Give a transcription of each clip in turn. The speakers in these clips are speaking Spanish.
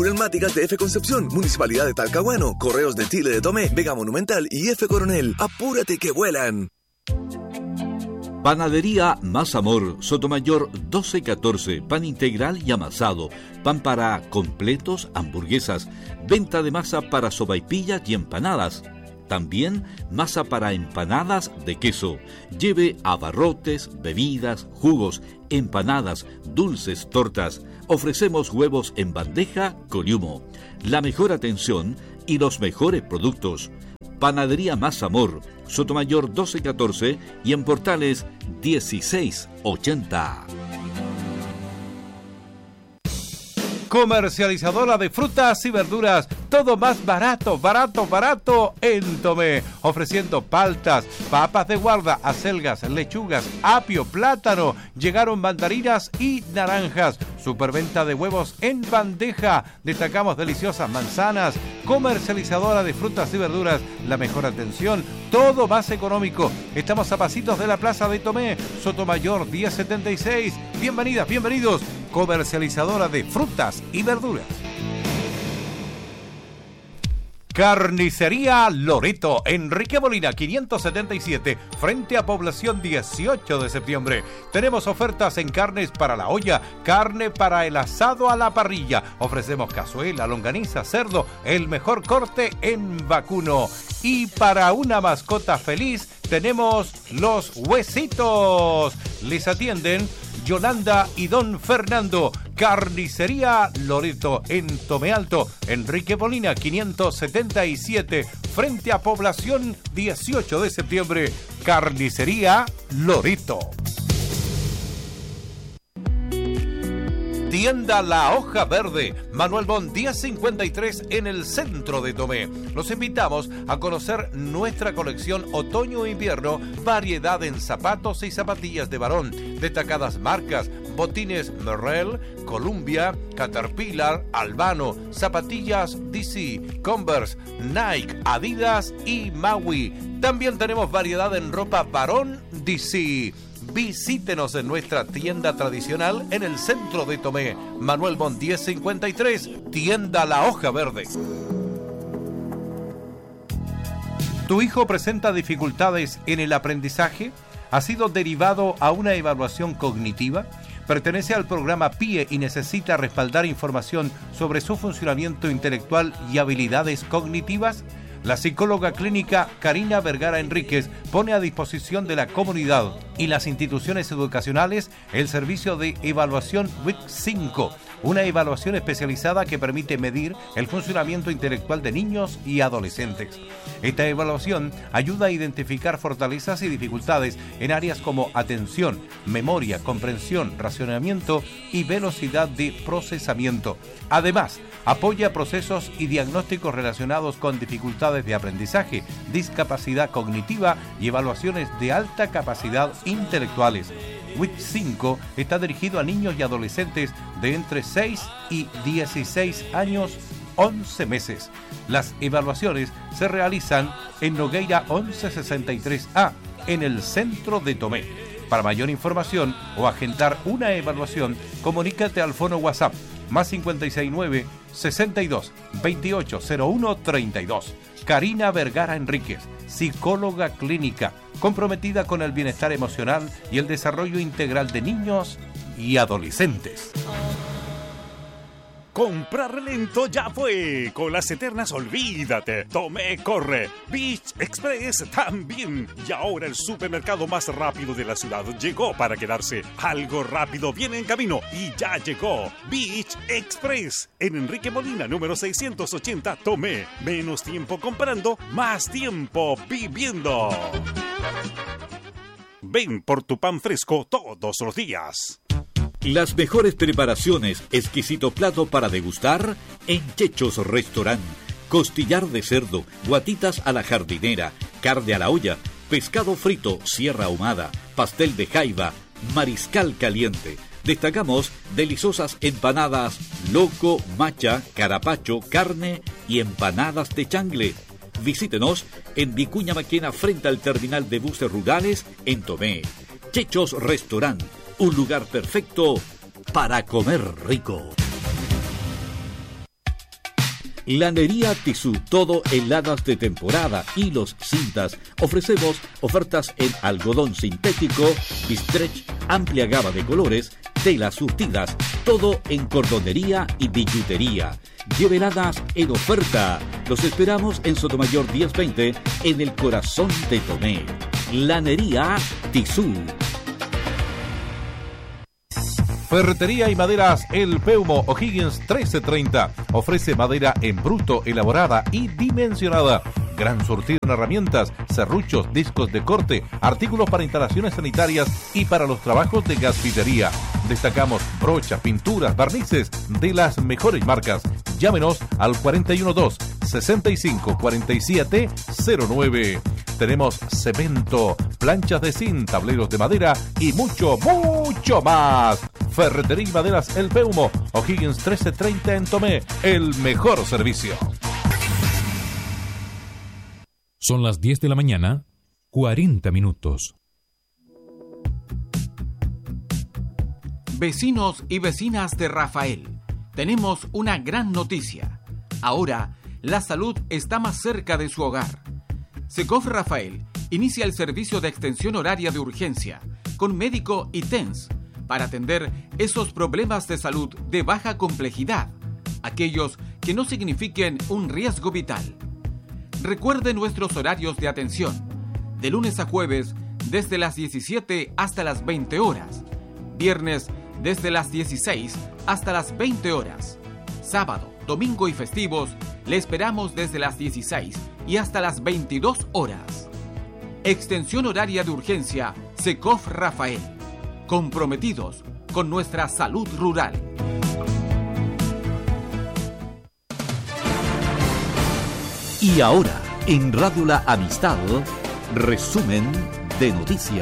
Reumáticas de F. Concepción, Municipalidad de Talcahuano, Correos de Chile de Tomé, Vega Monumental y F. Coronel. ¡Apúrate que vuelan! Panadería Más Amor, Sotomayor 1214, pan integral y amasado, pan para completos, hamburguesas, venta de masa para sopaipillas y empanadas. También masa para empanadas de queso. Lleve abarrotes, bebidas, jugos, empanadas, dulces, tortas. Ofrecemos huevos en bandeja con humo. La mejor atención y los mejores productos. Panadería Más Amor, Sotomayor 1214 y en Portales 1680. Comercializadora de frutas y verduras, todo más barato en Tomé, ofreciendo paltas, papas de guarda, acelgas, lechugas, apio, plátano, llegaron mandarinas y naranjas, superventa de huevos en bandeja, destacamos deliciosas manzanas, comercializadora de frutas y verduras, la mejor atención, todo más económico, estamos a pasitos de la Plaza de Tomé, Sotomayor 1076, bienvenidas, bienvenidos, comercializadora de frutas y verduras. Carnicería Loreto, Enrique Molina 577, frente a Población 18 de septiembre. Tenemos ofertas en carnes para la olla, carne para el asado a la parrilla. Ofrecemos cazuela, longaniza, cerdo, el mejor corte en vacuno. Y para una mascota feliz tenemos los huesitos. Les atienden Yolanda y Don Fernando. Carnicería Loreto en Tomé Alto, Enrique Molina 577, frente a Población 18 de septiembre. Carnicería Loreto. Tienda La Hoja Verde, Manuel Bon 1053 en el centro de Tomé. Los invitamos a conocer nuestra colección otoño-invierno, variedad en zapatos y zapatillas de varón, destacadas marcas, botines Merrell, Columbia, Caterpillar, Albano, zapatillas DC, Converse, Nike, Adidas y Maui. También tenemos variedad en ropa varón DC. Visítenos en nuestra tienda tradicional en el centro de Tomé, Manuel Bon 1053, tienda La Hoja Verde. ¿Tu hijo presenta dificultades en el aprendizaje? ¿Ha sido derivado a una evaluación cognitiva? ¿Pertenece al programa PIE y necesita respaldar información sobre su funcionamiento intelectual y habilidades cognitivas? La psicóloga clínica Karina Vergara Enríquez pone a disposición de la comunidad y las instituciones educacionales el servicio de evaluación WIC 5, una evaluación especializada que permite medir el funcionamiento intelectual de niños y adolescentes. Esta evaluación ayuda a identificar fortalezas y dificultades en áreas como atención, memoria, comprensión, racionamiento y velocidad de procesamiento. Además, apoya procesos y diagnósticos relacionados con dificultades de aprendizaje, discapacidad cognitiva y evaluaciones de alta capacidad intelectuales. WIC 5 está dirigido a niños y adolescentes de entre 6 y 16 años, 11 meses. Las evaluaciones se realizan en Nogueira 1163A, en el centro de Tomé. Para mayor información o agendar una evaluación, comunícate al fono WhatsApp más 569 62 28 01 32. Karina Vergara Enríquez, psicóloga clínica, comprometida con el bienestar emocional y el desarrollo integral de niños y adolescentes. Comprar lento ya fue. Con las eternas olvídate. Tomé corre. Beach Express también. Y ahora el supermercado más rápido de la ciudad llegó para quedarse. Algo rápido viene en camino y ya llegó. Beach Express. En Enrique Molina, número 680, Tomé. Menos tiempo comprando, más tiempo viviendo. Ven por tu pan fresco todos los días. Las mejores preparaciones, exquisito plato para degustar en Chechos Restaurant. Costillar de cerdo, guatitas a la jardinera, carne a la olla, pescado frito, sierra ahumada, pastel de jaiba, mariscal caliente. Destacamos deliciosas empanadas, loco, macha, carapacho, carne y empanadas de changle. Visítenos en Vicuña Maquena frente al terminal de buses rurales en Tomé. Chechos Restaurant. Un lugar perfecto para comer rico. Lanería Tissú, todo heladas de temporada, hilos, cintas. Ofrecemos ofertas en algodón sintético, stretch, amplia gama de colores, telas surtidas, todo en cordonería y billutería. Lleve heladas en oferta. Los esperamos en Sotomayor 1020, en el corazón de Tomé. Lanería Tissú. Ferretería y Maderas El Peumo, O'Higgins 1330. Ofrece madera en bruto, elaborada y dimensionada. Gran surtido en herramientas, serruchos, discos de corte, artículos para instalaciones sanitarias y para los trabajos de gasfitería. Destacamos brochas, pinturas, barnices de las mejores marcas. Llámenos al 412-654709. Tenemos cemento, planchas de zinc, tableros de madera y mucho, mucho más. Ferretería y Maderas El Peumo, O'Higgins 1330 en Tomé, el mejor servicio. Son las 10 de la mañana, 40 minutos. Vecinos y vecinas de Rafael, tenemos una gran noticia. Ahora, la salud está más cerca de su hogar. Secof Rafael inicia el servicio de extensión horaria de urgencia con médico y TENS para atender esos problemas de salud de baja complejidad, aquellos que no signifiquen un riesgo vital. Recuerde nuestros horarios de atención, de lunes a jueves desde las 17 hasta las 20 horas, viernes desde las 16 hasta las 20 horas, sábado, domingo y festivos le esperamos desde las 16 y hasta las 22 horas. Extensión horaria de urgencia Secof Rafael, comprometidos con nuestra salud rural. Y ahora, en Radio La Amistad, resumen de noticias.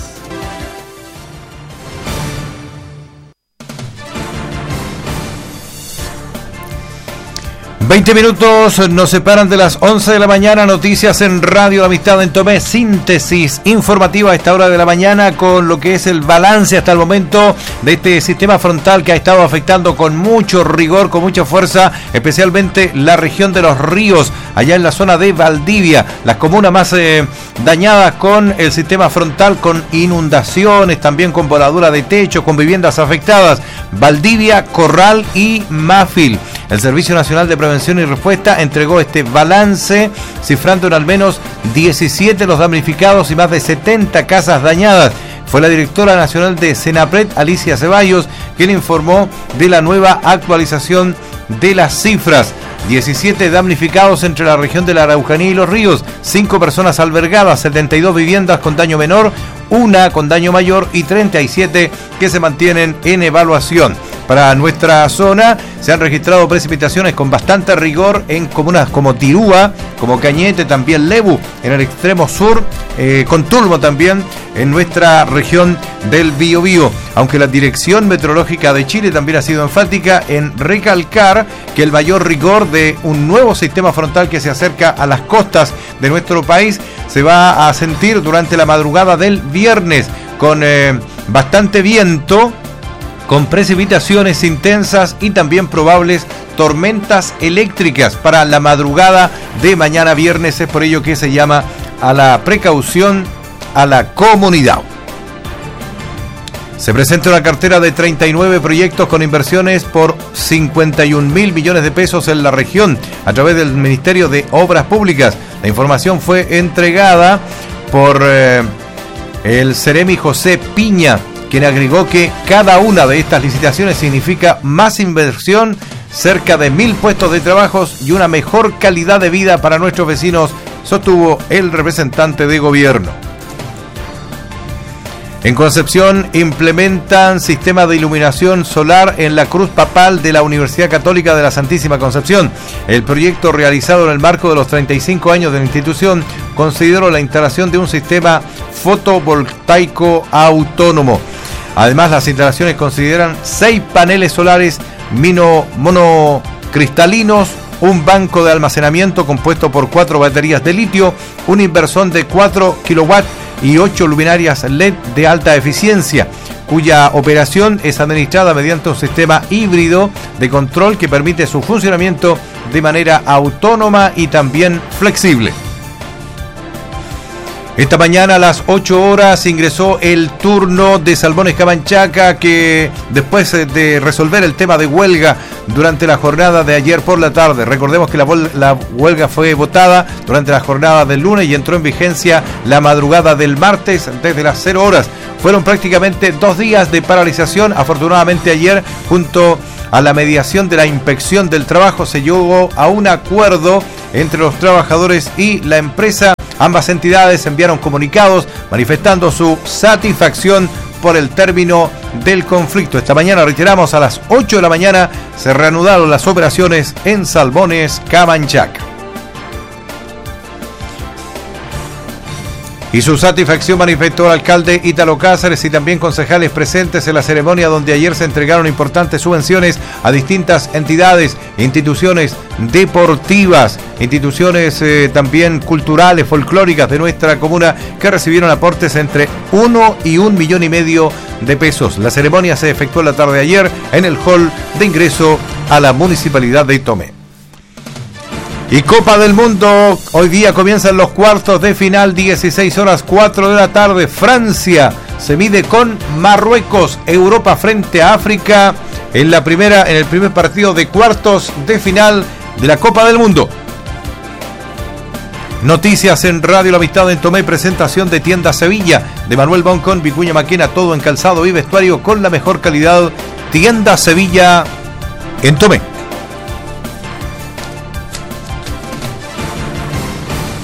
20 minutos nos separan de las 11 de la mañana. Noticias en Radio La Amistad en Tomé. Síntesis informativa a esta hora de la mañana con lo que es el balance hasta el momento de este sistema frontal que ha estado afectando con mucho rigor, con mucha fuerza, especialmente la región de Los Ríos, allá en la zona de Valdivia, las comunas más dañadas con el sistema frontal, con inundaciones, también con voladura de techo, con viviendas afectadas. Valdivia, Corral y Mafil. El Servicio Nacional de Prevención y Respuesta entregó este balance, cifrando en al menos 17 los damnificados y más de 70 casas dañadas. Fue la directora nacional de Senapred, Alicia Ceballos, quien informó de la nueva actualización de las cifras. 17 damnificados entre la región de la Araucanía y Los Ríos, 5 personas albergadas, 72 viviendas con daño menor, 1 con daño mayor y 37 que se mantienen en evaluación. Para nuestra zona se han registrado precipitaciones con bastante rigor en comunas como Tirúa, como Cañete, también Lebu en el extremo sur, Contulmo también en nuestra región del Biobío. Aunque la Dirección Meteorológica de Chile también ha sido enfática en recalcar que el mayor rigor de un nuevo sistema frontal que se acerca a las costas de nuestro país se va a sentir durante la madrugada del viernes con bastante viento, con precipitaciones intensas y también probables tormentas eléctricas para la madrugada de mañana viernes. Es por ello que se llama a la precaución a la comunidad. Se presenta una cartera de 39 proyectos con inversiones por 51.000 millones de pesos en la región a través del Ministerio de Obras Públicas. La información fue entregada por el Ceremi José Piña, quien agregó que cada una de estas licitaciones significa más inversión, cerca de 1.000 puestos de trabajo y una mejor calidad de vida para nuestros vecinos, sostuvo el representante de gobierno. En Concepción implementan sistema de iluminación solar en la Cruz Papal de la Universidad Católica de la Santísima Concepción. El proyecto, realizado en el marco de los 35 años de la institución, consideró la instalación de un sistema fotovoltaico autónomo. Además, las instalaciones consideran 6 paneles solares monocristalinos, un banco de almacenamiento compuesto por 4 baterías de litio, un inversor de 4 kilowatts y 8 luminarias LED de alta eficiencia. cuya operación es administrada mediante un sistema híbrido de control que permite su funcionamiento de manera autónoma y también flexible. Esta mañana a las 8 horas ingresó el turno de Salmones Camanchaca, que después de resolver el tema de huelga durante la jornada de ayer por la tarde, recordemos que la huelga fue votada durante la jornada del lunes y entró en vigencia la madrugada del martes desde las 0 horas. Fueron prácticamente 2 días de paralización. Afortunadamente ayer, junto a la mediación de la inspección del trabajo, se llegó a un acuerdo entre los trabajadores y la empresa. Ambas entidades enviaron comunicados manifestando su satisfacción por el término del conflicto. Esta mañana, reiteramos, a las 8 de la mañana se reanudaron las operaciones en Salmones Camanchaca. Y su satisfacción manifestó el alcalde Ítalo Cáceres y también concejales presentes en la ceremonia, donde ayer se entregaron importantes subvenciones a distintas entidades, instituciones deportivas, instituciones también culturales, folclóricas de nuestra comuna, que recibieron aportes entre 1 y 1,5 millones de pesos. La ceremonia se efectuó la tarde de ayer en el hall de ingreso a la municipalidad de Tomé. Y Copa del Mundo, hoy día comienzan los cuartos de final, 16 horas 4 de la tarde. Francia se mide con Marruecos, Europa frente a África en el primer partido de cuartos de final de la Copa del Mundo. Noticias en Radio La Amistad en Tomé, presentación de Tienda Sevilla, de Manuel Boncón, Vicuña Maquena, todo en calzado y vestuario con la mejor calidad. Tienda Sevilla en Tomé.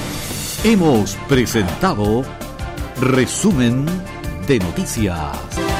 Hemos presentado Resumen de Noticias.